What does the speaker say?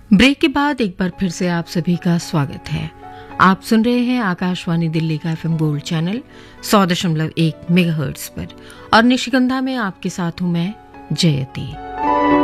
Break के बाद एक बार फिर से आप सभी का स्वागत है। आप सुन रहे हैं आकाशवाणी दिल्ली का FM गोल्ड चैनल 100.1 मेगाहर्ट्ज पर और निशिगंधा में आपके साथ हूं मैं जयती।